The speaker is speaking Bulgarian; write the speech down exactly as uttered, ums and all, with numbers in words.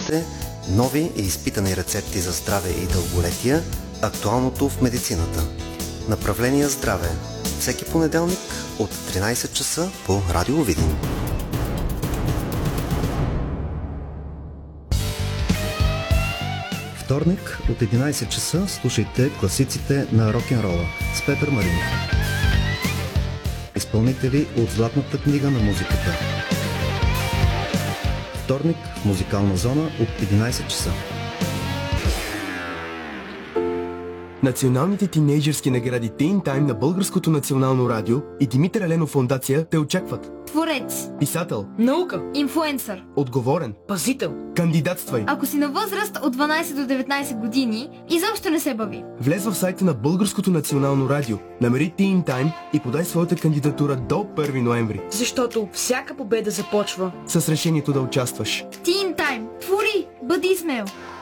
чуете нови и изпитани рецепти за здраве и дълголетие, актуалното в медицината. Направление здраве. Всеки понеделник от тринайсет часа по Радио Видин. Вторник от единайсет часа слушайте класиците на рок-н-рола с Петър Маринов. Изпълнители от Златната книга на музиката. Вторник в музикална зона от единайсет часа. Националните тинейджърски награди Teen Time на Българското национално радио и Димитър Еленов фондация те очакват. Творец, писател, наука, инфлуенсър, отговорен, пазител. Кандидатствай. Ако си на възраст от дванайсет до деветнайсет години, изобщо не се бави. Влез в сайта на Българското национално радио, намери Teen Time и подай своята кандидатура до първи ноември. Защото всяка победа започва с решението да участваш. Teen Time. Твори, бъди смел.